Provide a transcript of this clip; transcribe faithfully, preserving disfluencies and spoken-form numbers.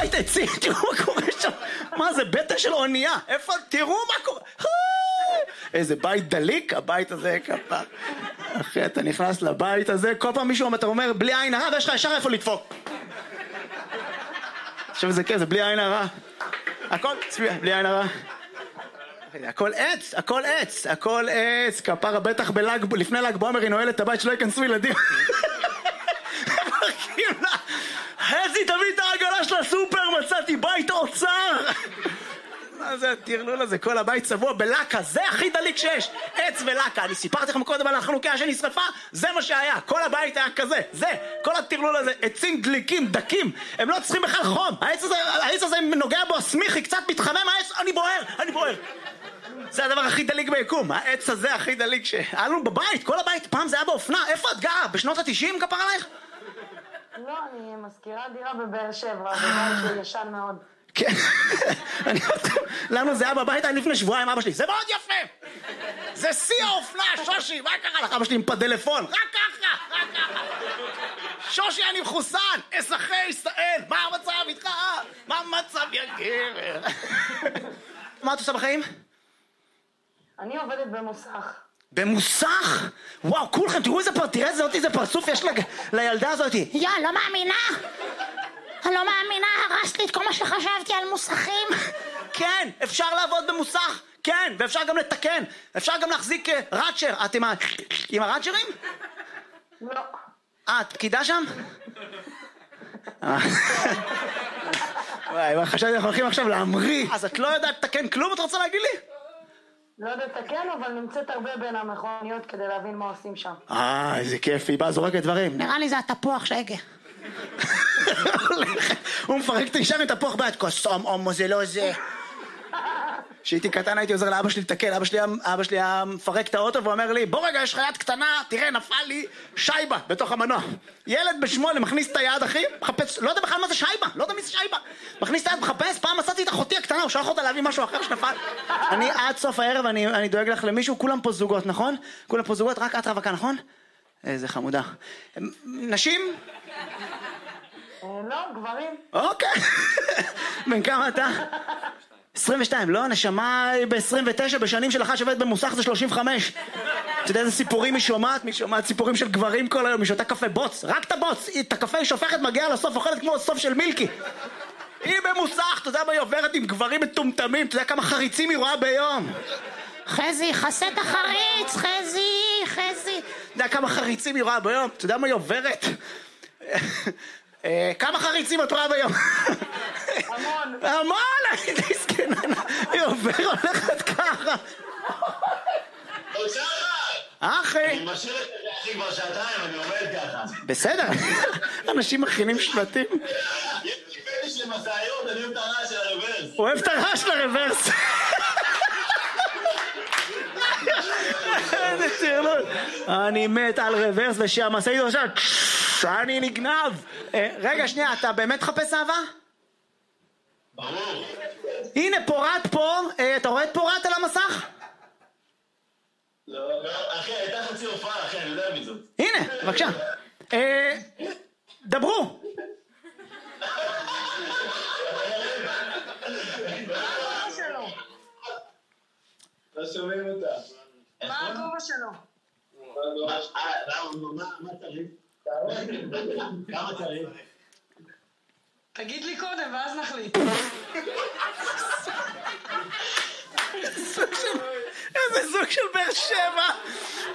בית עצים, תראו מה קורה שם. מה זה, בטן של אונייה? איפה, תראו מה קורה. איזה בית דליק, הבית הזה כפה. אחי, אתה נכנס לבית הזה, כל פעם מישהו אתה אומר, בלי עין הרע, ויש לך ישר איפה לדפוק. עכשיו זה כן, זה בלי עין הרע. הכל, צביע, בלי עין הרע. הכל עץ, הכל עץ, הכל עץ. כפרה בטח בלג, לפני לג בעומר היא נועלת את הבית שלא ייכנסו ילדים. חזי, תביא את העגלה של הסופר, מצאתי בית אוצר. מה זה הטרלול הזה? כל הבית צבוע בלקה, זה הכי דליק שיש. עץ ולקה. אני סיפרתי לכם קודם על החנוכיה שנשרפה, זה מה שהיה. כל הבית היה כזה, זה. כל הטרלול הזה, עצים דליקים, דקים. הם לא צריכים בכלל חום. העץ הזה, העץ הזה נוגע בו, הסמיכי, קצת מתחמם העץ, אני בוער, אני בוער. זה הדבר הכי דליק ביקום, העץ הזה הכי דליק שהיה לנו בבית, כל הבית. פעם זה היה באופנה. איפה את גרה? בשנות ה-תשעים כפר עלייך? לא, אני מזכירה דירה בבאר שבע, בבית שהוא ישן מאוד. כן, לנו זה היה בבית, אני לפני שבועיים אבא שלי, זה מאוד יפה, זה שיא האופנה, שושי, מה קרה לך? אבא שלי עם פדלפון, רק ככה, רק ככה, שושי אני מחוסן, אזרחי ישראל, מה המצב איתך? מה המצב יא גבר? מה את עושה בחיים? אני עובדת במוסך. במוסך? וואו, כולכם, תראו איזה פרצוף, תראה איזה פרצוף יש לילדה הזאת. יא, לא מאמינה. אני לא מאמינה, הרסת לי את כל מה שחשבתי על מוסכים. כן, אפשר לעבוד במוסך, כן, ואפשר גם לתקן, אפשר גם להחזיק ראצ'ר. את עם, ה... עם הראצ'רים? לא. אה, את פקידה שם? וואי, חשבתי אנחנו הולכים עכשיו להמריא. אז את לא יודעת לתקן כלום, את רוצה להגיד לי? לא יודעת לתקן, אבל נמצאת הרבה בין המכוניות כדי להבין מה עושים שם. אה, איזה כיף, היא באה זורקת דברים. נראה לי זה התפוח שהגה. הוא מפרק את האישה מתפוח ביד, קוסום, אומו, זה לא זה. כשהייתי קטן הייתי עוזר לאבא שלי לתקן, אבא שלי, אבא שלי היה מפרק את האוטו ואומר לי, בוא רגע, יש לך יד קטנה, תראה, נפל לי שייבה בתוך המנוע. ילד בשמונה מכניס את היד, אחי, מחפש, לא יודע בכלל מה זה שייבה, לא יודע מי זה שייבה. מכניס את היד, מחפש, פעם מצאתי את אחותי הקטנה, הוא שלח אותה להביא משהו אחר שנפל. אני עד סוף הערב, אני, אני דואג לך למישהו, כולם פה זוגות, נכון? כולם פה זוגות, רק את רווקה, נכון? איזה חמודה. נשים? לא, גברים. אוקיי. בן כמה אתה? עשרים ושתיים, לא, נשמה היא ב-עשרים ותשע, בשנים שלך שווית במוסך זה שלושים וחמש. אתה יודע איזה סיפורים היא שומעת? היא שומעת סיפורים של גברים כל היום, היא שותה קפה בוץ, רק את הבוץ, את הקפה היא שופכת, מגיעה לסוף, אוכלת כמו סוף של מילקי. היא במוסך, אתה יודע מה היא עוברת עם גברים מטומטמים, אתה יודע כמה חריצים היא רואה ביום. חזי, חסה את החריץ, חזי, חזי. אתה יודע כמה חריצים היא רואה ביום, אתה יודע מה היא עוברת? כמה חריצים את רואה ביום? המון. המון, הייתי סכנה, היא עובר הולכת ככה. אחי. אני משאיר את זה אחי כבר שעתיים, אני עומד ככה. בסדר, אנשים מכינים שלטים. יש לי פטיש למסעיות, אני אוהב את הרעש של הרוורס. הוא אוהב את הרעש של הרוורס. איזה טרלול. אני מת על רוורס ושהמשאית עכשיו אני נגנב. רגע שנייה, אתה באמת חפש אהבה? ברור. הנה פורט פה, אתה רואה את פורט על המסך? לא, אחי, הייתה חצי הופעה, אחי, אני יודע מי זאת. הנה, בבקשה. דברו. לא שומעים אותה. מה הגובה שלו? מה צריך? כמה צריך? תגיד לי קודם ואז נחליט. איזה סוג של באר שבע.